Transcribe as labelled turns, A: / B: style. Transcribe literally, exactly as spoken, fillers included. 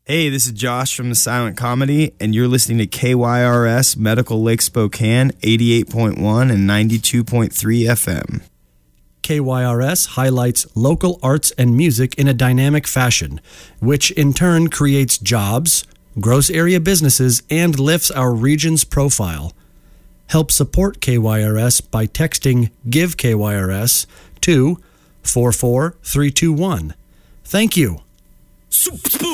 A: Hey, this is Josh from The Silent Comedy, and you're listening to K Y R S Medical Lake Spokane, eighty-eight point one and ninety-two point three F M.
B: K Y R S highlights local arts and music in a dynamic fashion, which in turn creates jobs, grows area businesses, and lifts our region's profile. Help support K Y R S by texting Give K Y R S to four four three two one. Thank you.